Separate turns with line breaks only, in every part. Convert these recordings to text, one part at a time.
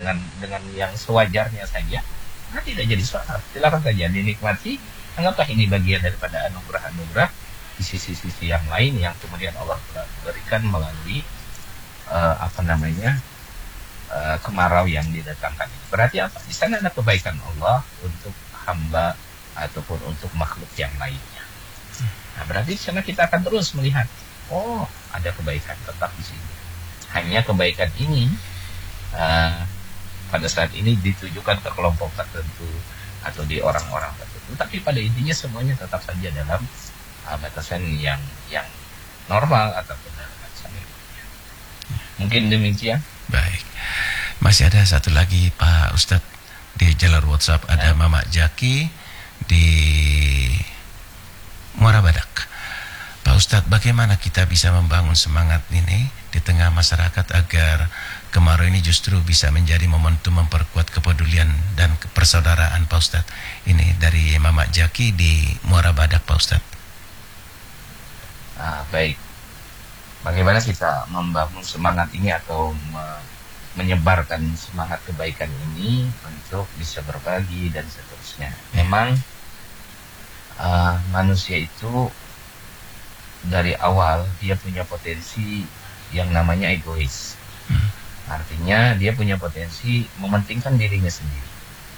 dengan yang sewajarnya saja, nah tidak jadi soal. Silakan saja dinikmati, anggaplah ini bagian daripada anugerah-anugerah di sisi-sisi yang lain yang kemudian Allah berikan melalui kemarau yang didatangkan. Berarti apa? Di sana ada kebaikan Allah untuk hamba ataupun untuk makhluk yang lainnya. Nah, berarti di sana kita akan terus melihat, oh, ada kebaikan tetap di sini. Hanya kebaikan ini pada saat ini ditujukan ke kelompok tertentu atau di orang-orang tertentu, tapi pada intinya semuanya tetap saja dalam batasan yang normal ataupun dalam batasan yang mungkin demikian.
Baik, masih ada satu lagi Pak Ustadz di jalur WhatsApp, ada Mama Jaki di Muara Badak. Pak Ustadz, bagaimana kita bisa membangun semangat ini di tengah masyarakat agar kemarau ini justru bisa menjadi momentum memperkuat kepedulian dan persaudaraan, Pak Ustadz? Ini dari Mama Jaki di Muara Badak, Pak Ustadz.
Baik, bagaimana kita membangun semangat ini atau menyebarkan semangat kebaikan ini untuk bisa berbagi dan seterusnya. Memang manusia itu dari awal dia punya potensi yang namanya egois. Artinya dia punya potensi mementingkan dirinya sendiri.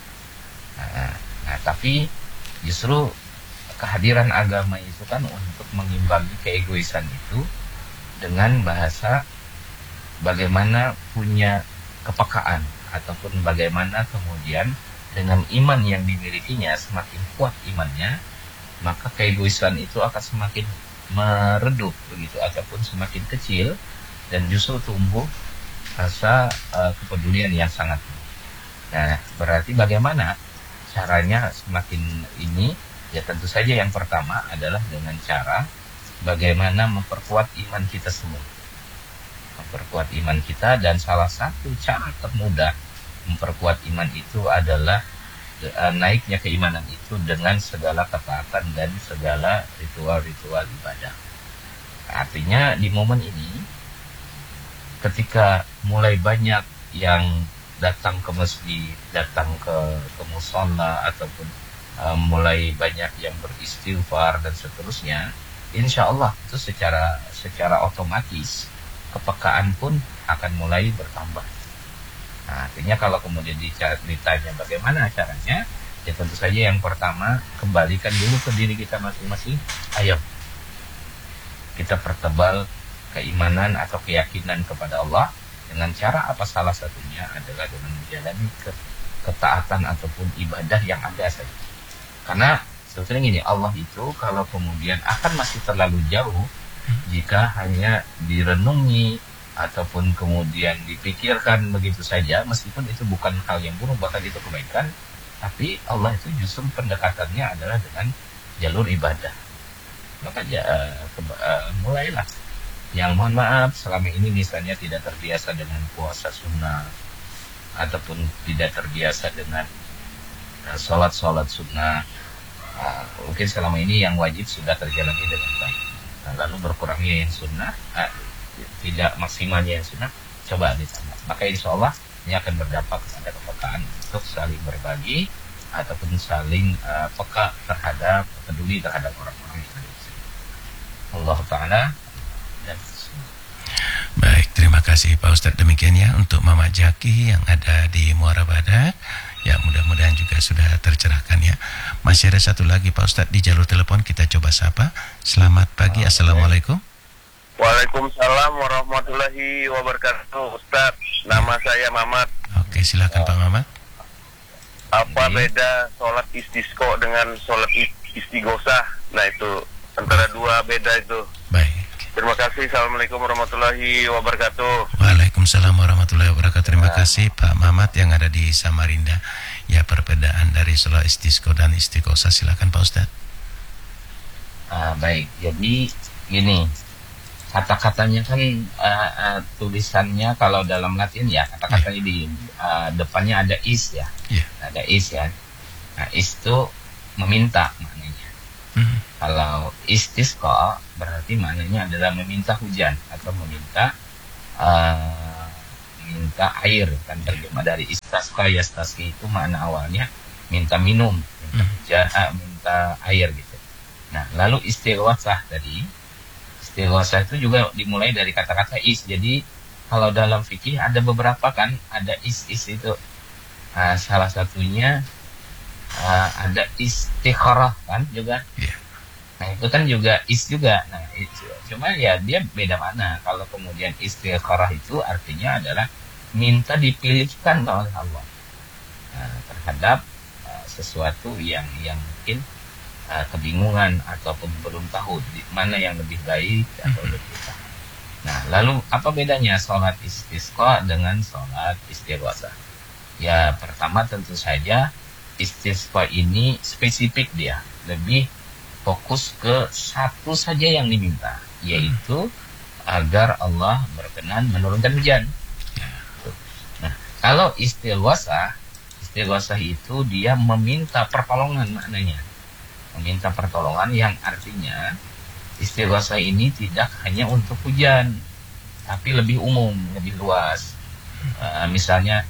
Nah, tapi justru kehadiran agama itu kan untuk mengimbangi keegoisan itu dengan bahasa bagaimana punya kepekaan ataupun bagaimana kemudian dengan iman yang dimilikinya, semakin kuat imannya, maka keegoisan itu akan semakin meredup begitu ataupun semakin kecil dan justru tumbuh rasa kepedulian yang sangat tinggi. Nah, berarti bagaimana caranya semakin ini? Ya tentu saja yang pertama adalah dengan cara bagaimana memperkuat iman kita semua. Memperkuat iman kita, dan salah satu cara termudah memperkuat iman itu adalah naiknya keimanan itu dengan segala ketaatan dan segala ritual-ritual ibadah. Artinya di momen ini ketika mulai banyak yang datang ke masjid, datang ke mushola ataupun mulai banyak yang beristighfar dan seterusnya, insya Allah itu secara otomatis kepekaan pun akan mulai bertambah. Nah, artinya kalau kemudian ditanya bagaimana caranya, ya tentu saja yang pertama kembalikan dulu ke diri kita masing-masing. Ayo kita pertebal keimanan atau keyakinan kepada Allah dengan cara apa? Salah satunya adalah dengan menjalani ketaatan ataupun ibadah yang ada saja. Karena sebetulnya gini, Allah itu kalau kemudian akan masih terlalu jauh jika hanya direnungi ataupun kemudian dipikirkan begitu saja, meskipun itu bukan hal yang buruk, bahkan itu kebaikan, tapi Allah itu justru pendekatannya adalah dengan jalur ibadah. Maka mulailah yang mohon maaf selama ini misalnya tidak terbiasa dengan puasa sunnah ataupun tidak terbiasa dengan sholat sunnah, mungkin selama ini yang wajib sudah terjalani dengan baik, lalu berkurangnya yang sunnah, tidak maksimalnya yang sunnah, coba ditambah. Maka insya Allah ini akan berdampak kepada kepekaan untuk saling berbagi ataupun saling peka terhadap, peduli terhadap orang-orang yang ada di sini. Allah Ta'ala.
Baik, terima kasih Pak Ustadz. Demikian ya untuk Mama Jaki yang ada di Muara Badak. Ya, mudah-mudahan juga sudah tercerahkan ya. Masih ada satu lagi Pak Ustadz di jalur telepon, kita coba sapa. Selamat pagi, Assalamualaikum.
Waalaikumsalam warahmatullahi wabarakatuh. Ustadz, nama saya Mamat.
Oke, silakan Pak Mamat.
Apa beda sholat istisqo dengan sholat istighosah? Nah itu antara dua beda itu.
Baik.
Terima kasih. Assalamualaikum warahmatullahi wabarakatuh.
Waalaikumsalam warahmatullahi wabarakatuh. Terima kasih Pak Mamat yang ada di Samarinda. Ya, perbedaan dari sholat istisqo dan istighosah, silakan Pak Ustadz.
Baik, jadi gini, kata-katanya kan tulisannya kalau dalam Latin ya kata-katanya di depannya ada is ya, ada is ya. Nah, is itu meminta maknanya. Kalau istisqa berarti maknanya adalah meminta hujan atau meminta minta air, kan terjemah dari istasqa. Yastasqi itu makna awalnya minta minum, minta air gitu. Nah, lalu istighosah tadi, istighosah itu juga dimulai dari kata-kata is. Jadi kalau dalam fikih ada beberapa kan, ada is itu. Salah satunya ada istikharah kan juga. Nah itu kan juga is juga. Nah cuma ya dia beda mana. Kalau kemudian istikharah itu artinya adalah minta dipilihkan oleh Allah terhadap sesuatu yang mungkin kebingungan ataupun belum tahu di mana yang lebih baik atau lebih baik. Nah lalu apa bedanya sholat istisqa dengan sholat istighosah? Ya pertama tentu saja istisqa ini spesifik, dia lebih fokus ke satu saja yang diminta, yaitu agar Allah berkenan menurunkan hujan. Nah, kalau istighosah itu dia meminta pertolongan maknanya. Meminta pertolongan yang artinya istighosah ini tidak hanya untuk hujan, tapi lebih umum, lebih luas. Misalnya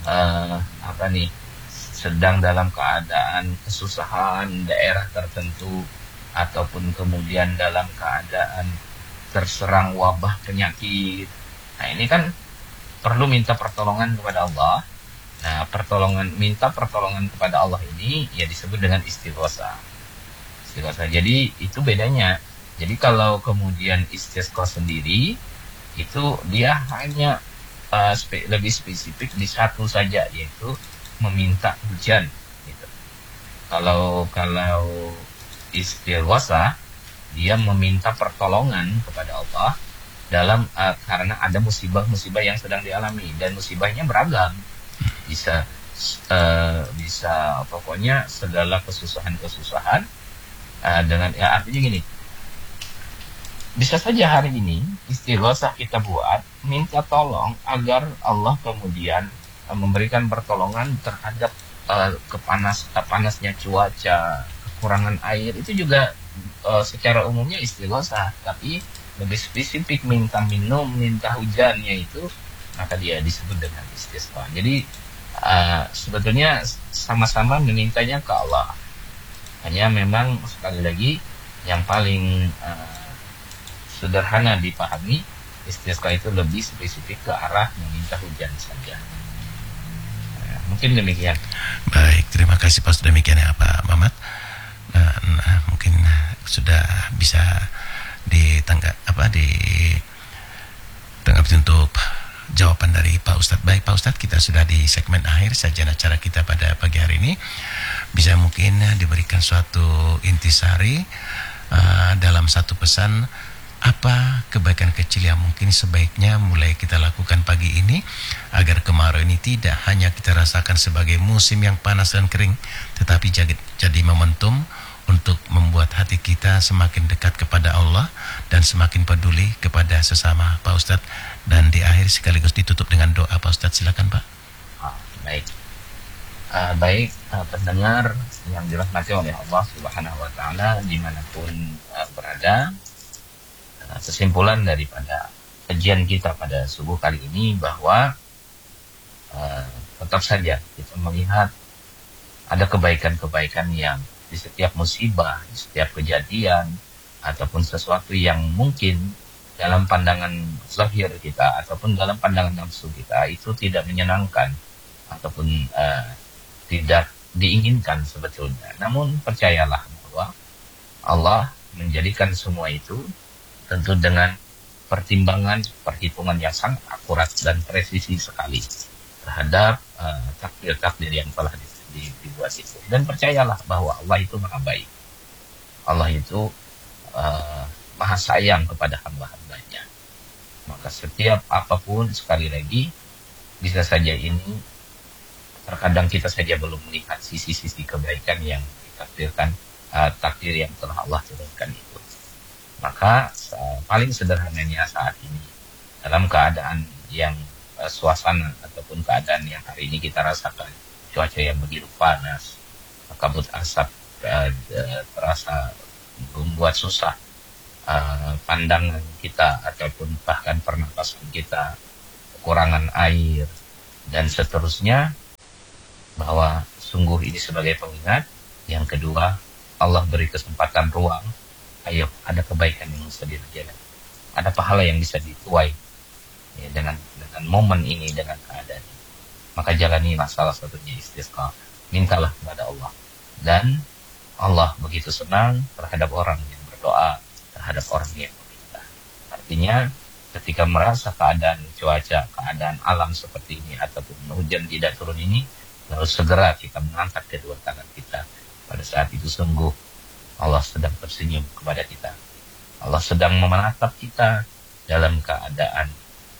sedang dalam keadaan kesusahan daerah tertentu, ataupun kemudian dalam keadaan terserang wabah penyakit. Nah ini kan perlu minta pertolongan kepada Allah. Nah minta pertolongan kepada Allah ini ya disebut dengan istighosah. Jadi itu bedanya. Jadi kalau kemudian istisqa sendiri itu dia hanya lebih spesifik di satu saja, yaitu meminta hujan gitu. Kalau istighosah dia meminta pertolongan kepada Allah dalam karena ada musibah-musibah yang sedang dialami, dan musibahnya beragam. Bisa pokoknya segala kesusahan dengan artinya gini. Bisa saja hari ini istighosah kita buat minta tolong agar Allah kemudian memberikan pertolongan terhadap panasnya cuaca, kekurangan air. Itu juga secara umumnya istighosah, tapi lebih spesifik minta minum, minta hujan, yaitu maka dia disebut dengan istisqa. Jadi sebetulnya sama-sama memintanya ke Allah, hanya memang sekali lagi yang paling sederhana dipahami, istisqa itu lebih spesifik ke arah meminta hujan saja. Mungkin demikian.
Baik, terima kasih Pak. Demikian ya Pak Mamat. Mungkin sudah bisa ditanggapi untuk jawaban dari Pak Ustadz. Baik Pak Ustadz, kita sudah di segmen akhir sajian acara kita pada pagi hari ini. Bisa mungkin diberikan suatu intisari dalam satu pesan, apa kebaikan kecil yang mungkin sebaiknya mulai kita lakukan pagi ini agar kemarau ini tidak hanya kita rasakan sebagai musim yang panas dan kering, tetapi jadi momentum untuk membuat hati kita semakin dekat kepada Allah dan semakin peduli kepada sesama, Pak Ustadz. Dan di akhir sekaligus ditutup dengan doa, Pak Ustadz, silakan Pak.
Baik, pendengar yang dirahmati oleh Allah Subhanahu wa Ta'ala dimanapun berada, kesimpulan daripada kajian kita pada subuh kali ini bahwa tetap saja kita melihat ada kebaikan-kebaikan yang di setiap musibah, di setiap kejadian, ataupun sesuatu yang mungkin dalam pandangan zahir kita ataupun dalam pandangan nafsu kita itu tidak menyenangkan ataupun tidak diinginkan sebetulnya. Namun percayalah bahwa Allah menjadikan semua itu tentu dengan pertimbangan, perhitungan yang sangat akurat dan presisi sekali terhadap takdir-takdir yang telah dibuat itu. Dan percayalah bahwa Allah itu maha baik. Allah itu maha sayang kepada hamba-hambanya. Maka setiap apapun, sekali lagi, bisa saja ini terkadang kita saja belum melihat sisi-sisi kebaikan yang ditakdirkan, takdir yang telah Allah turunkan itu. Maka paling sederhananya saat ini dalam keadaan yang suasana ataupun keadaan yang hari ini kita rasakan, cuaca yang begitu panas, kabut asap terasa membuat susah pandangan kita ataupun bahkan pernapasan kita, kekurangan air, dan seterusnya, bahwa sungguh ini sebagai pengingat. Yang kedua, Allah beri kesempatan ruang, ayo ada kebaikan yang bisa dikerjakan, ada pahala yang bisa dituai ya, dengan momen ini, dengan keadaan ini. Maka jalanilah salah satunya istisqa, mintalah kepada Allah. Dan Allah begitu senang terhadap orang yang berdoa, terhadap orang yang meminta. Artinya ketika merasa keadaan cuaca, keadaan alam seperti ini, ataupun hujan tidak turun ini, lalu segera kita mengangkat kedua tangan kita. Pada saat itu sungguh Allah sedang tersenyum kepada kita. Allah sedang menatap kita dalam keadaan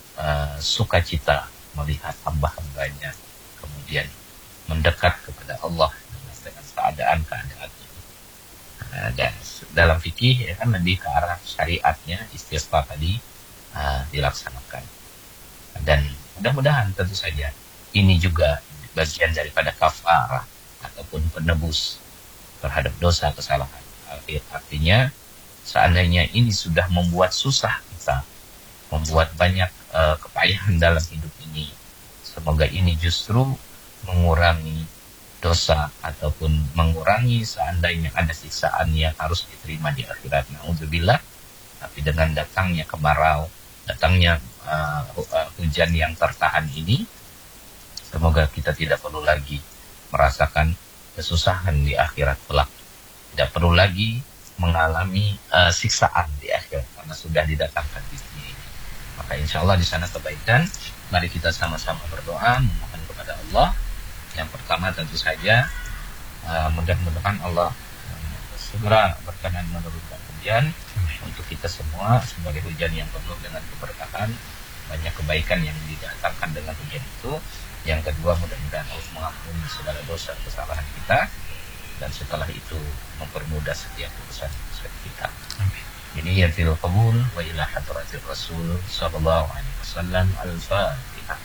sukacita melihat hamba-hambanya, kemudian mendekat kepada Allah dengan keadaan-keadaan ini. Dan dalam fikih ya kan lebih ke arah syariatnya istisqa tadi dilaksanakan. Dan mudah-mudahan tentu saja ini juga bagian daripada kafarah ataupun penebus terhadap dosa kesalahan. Artinya seandainya ini sudah membuat susah kita, membuat banyak kepayahan dalam hidup ini, semoga ini justru mengurangi dosa ataupun mengurangi seandainya ada siksaan yang harus diterima di akhirat. Na'udzubillah. Tapi dengan datangnya kemarau, datangnya hujan yang tertahan ini, semoga kita tidak perlu lagi merasakan kesusahan di akhirat kelak. Tidak perlu lagi mengalami siksaan di akhirat karena sudah didatangkan di sini. Maka insya Allah di sana kebaikan. Mari kita sama-sama berdoa memohon kepada Allah. Yang pertama tentu saja mudah-mudahan Allah segera berkenan menurunkan hujan untuk kita semua sebagai hujan yang penuh dengan keberkahan, banyak kebaikan yang didatangkan dengan hujan itu. Yang kedua, mudah-mudahan Allah mengampuni segala dosa kesalahan kita, dan setelah itu mempermudah setiap urusan kita. Amin. Ini yang fil qabul wa ila hadratir Rasul sallallahu alaihi wasallam. Al-Fatihah.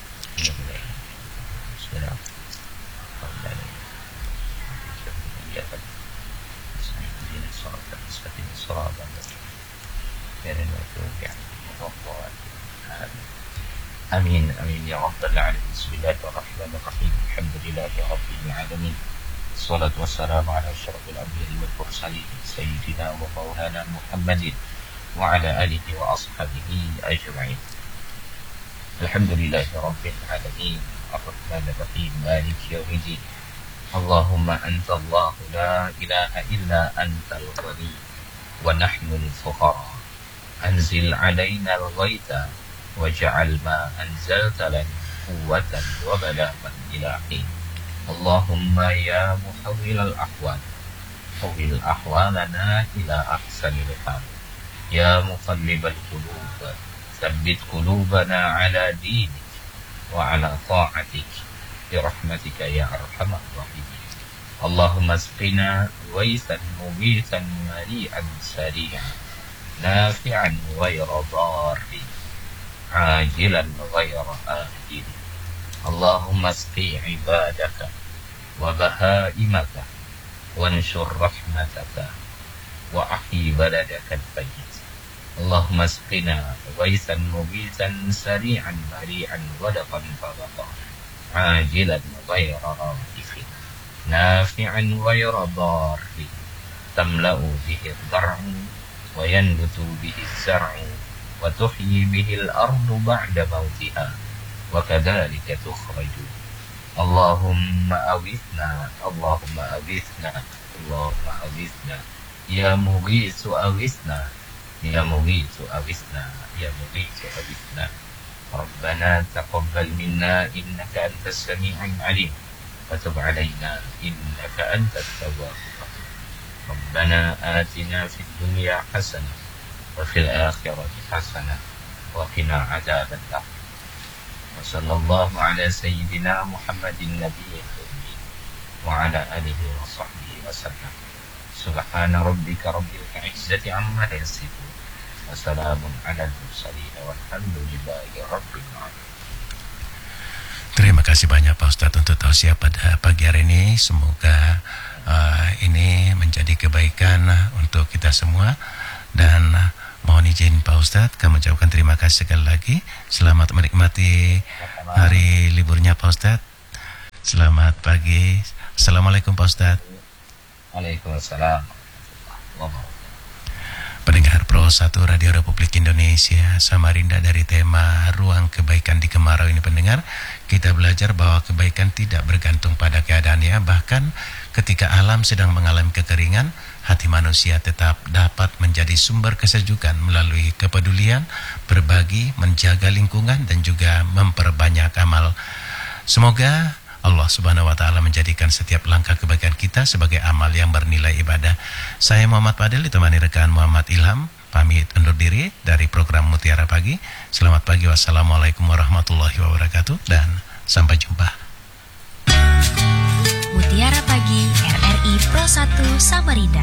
Amin amin ya rabbal alamin. Bismillahirrahmanirrahim. Alhamdulillahi rabbil alamin. Wassalatu wassalamu ala asyrafil anbiya'i wal mursalin sayyidina wa maulana Muhammadin wa ala alihi wa ashabihi ajma'in. Alhamdulillahi rabbil alamin. Ar-Rahmanir Rahim. Maliki yaumiddin. Allahumma anta Allah la ilaha illa antal ghani wa nahnu al-fuqara. Anzil alaina al-ghaitha waj'al ma anzalta lana quwwatan wa balaghan ila hin. Allahumma ya muhawwil al-ahwal hawwil ahwalana ila ahsanil hal. Ya muqallibal qulub tsabbit qulubana ala dinik wa ala ta'atik bi rahmatika ya arhamar rahimin. Allahumma asqina ghaisan mughisan mari'an sari'an nafi'an ghayra dharrin ajilan ghayra ajil. Allahumma asqi ibadaka wa bahaimaka wanshur rahmataka wa ahyi baladaka al-fayyid. Allahumma asqina ghaisan mughisan sari'an mari'an ghadaqan fadaqan ajilan ghayra radifin nafi'an ghayra dharrin tamla'u bihi ad-dar'u wa yanbutu bihi az-zar'u wa tuhyi bihi al-ardu ba'da mautiha wa kadzalika tukhraju. Allahumma aghithna, Allahumma aghithna, Allahumma aghithna, ya mughithu aghithna, ya mughithu aghithna, ya mughithu aghithna. Rabbana taqabbal minna innaka antas sami'ul alim wa tub 'alaina innaka antat tawwabur rahim. Rabbana atina fid dunya hasanah wa fil akhirati hasanah wa qina 'adzaban nar. Wa sallallahu ala sayyidina Muhammadin nabiyil ummi wa ala alihi wa sahbihi wa sallam. Subhana rabbika rabbil izzati amma yasifun. Wassalamun ala al-mursalin walhamdulillahi rabbil alamin.
Terima kasih banyak Pak Ustadz untuk tausiah pada pagi hari ini. Semoga ini menjadi kebaikan untuk kita semua dan Mohon izin Pak Ustadz, kami ucapkan terima kasih sekali lagi. Selamat menikmati hari liburnya Pak Ustadz. Selamat pagi. Assalamualaikum Pak Ustadz.
Waalaikumsalam.
Pendengar Pro 1 Radio Republik Indonesia Samarinda, dari tema Ruang Kebaikan di Kemarau ini pendengar, kita belajar bahwa kebaikan tidak bergantung pada keadaannya. Bahkan ketika alam sedang mengalami kekeringan, hati manusia tetap dapat menjadi sumber kesejukan melalui kepedulian, berbagi, menjaga lingkungan, dan juga memperbanyak amal. Semoga Allah Subhanahu wa Ta'ala menjadikan setiap langkah kebaikan kita sebagai amal yang bernilai ibadah. Saya Muhammad Fadil ditemani rekan Muhammad Ilham, pamit undur diri dari program Mutiara Pagi. Selamat pagi, wassalamualaikum warahmatullahi wabarakatuh, dan sampai jumpa.
Mutiara Pagi RRI Pro 1 Samarinda.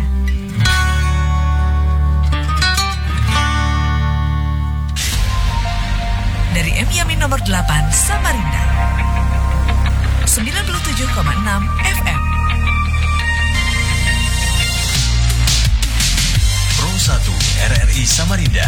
Dari Yamin nomor 8 Samarinda 97,6 FM.
Pro 1 RRI Samarinda.